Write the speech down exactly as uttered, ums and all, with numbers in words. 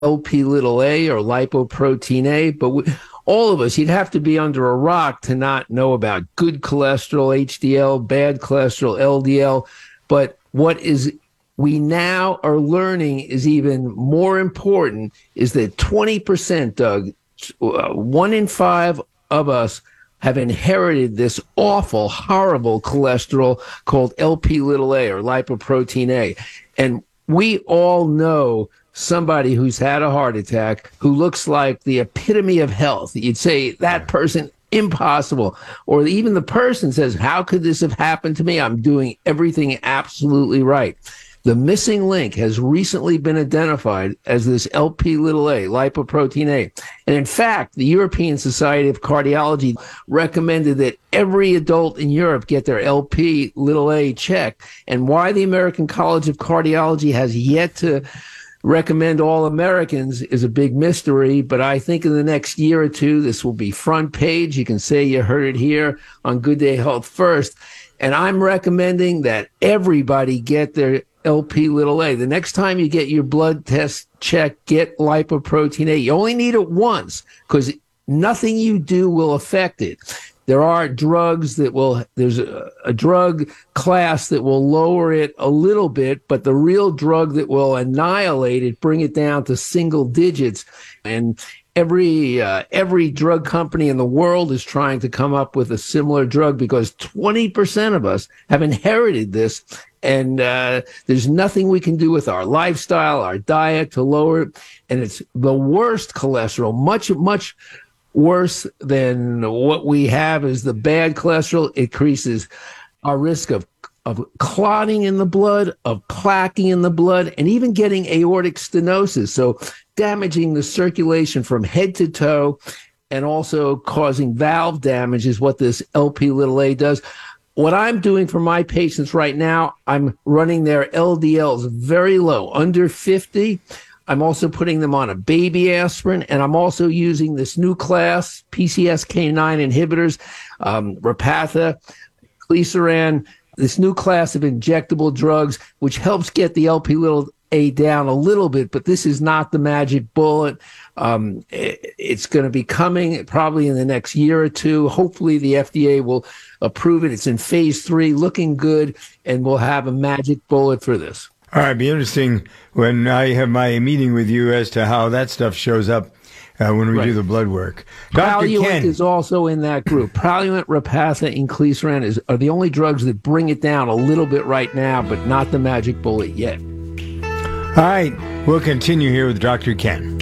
L P little a or lipoprotein A, but we, all of us, you'd have to be under a rock to not know about good cholesterol, H D L, bad cholesterol, L D L. But what is we now are learning is even more important is that twenty percent, Doug, uh, one in five of us have inherited this awful, horrible cholesterol called L P little a or lipoprotein A. And we all know somebody who's had a heart attack who looks like the epitome of health. You'd say that person, impossible. Or even the person says, how could this have happened to me? I'm doing everything absolutely right. The missing link has recently been identified as this L P little a, lipoprotein A. And in fact, the European Society of Cardiology recommended that every adult in Europe get their L P little a checked. And why the American College of Cardiology has yet to recommend all Americans is a big mystery, but I think in the next year or two, this will be front page. You can say you heard it here on Good Day Health First. And I'm recommending that everybody get their L P little a. The next time you get your blood test checked, get lipoprotein A. You only need it once because nothing you do will affect it. There are drugs that will, there's a, a drug class that will lower it a little bit, but the real drug that will annihilate it, bring it down to single digits. And every, uh, every drug company in the world is trying to come up with a similar drug because twenty percent of us have inherited this. And uh, there's nothing we can do with our lifestyle, our diet to lower it. And it's the worst cholesterol, much, much worse than what we have is the bad cholesterol. It increases our risk of of clotting in the blood, of plaquing in the blood, and even getting aortic stenosis. So damaging the circulation from head to toe and also causing valve damage is what this L P little a does. What I'm doing for my patients right now, I'm running their L D Ls very low, under fifty. I'm also putting them on a baby aspirin, and I'm also using this new class, P C S K nine inhibitors, um, Repatha, Inclisiran, this new class of injectable drugs, which helps get the L P little a down a little bit, but this is not the magic bullet. Um, it, it's going to be coming probably in the next year or two. Hopefully the F D A will approve it. It's in phase three, looking good, and we'll have a magic bullet for this. All right, it'd be interesting when I have my meeting with you as to how that stuff shows up uh, when we right. do the blood work. Doctor Praluent Ken is also in that group. Praluent, Repatha, Inclisiran is, are the only drugs that bring it down a little bit right now, but not the magic bullet yet. All right, we'll continue here with Doctor Ken.